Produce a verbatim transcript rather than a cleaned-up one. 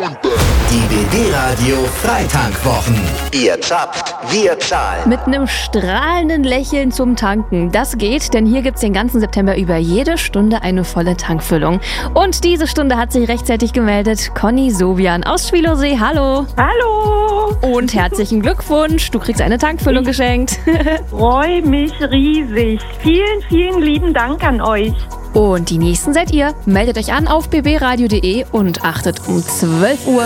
Die B B-Radio Freitankwwochen. Ihr zapft, wir zahlen. Mit einem strahlenden Lächeln zum Tanken. Das geht, denn hier gibt's den ganzen September über jede Stunde eine volle Tankfüllung. Und diese Stunde hat sich rechtzeitig gemeldet Conny Sobian aus Schwielowsee. Hallo. Hallo. Und herzlichen Glückwunsch. Du kriegst eine Tankfüllung geschenkt. Freue mich riesig. Vielen, vielen lieben Dank an euch. Und die Nächsten seid ihr. Meldet euch an auf b b radio punkt de und achtet um zwölf Uhr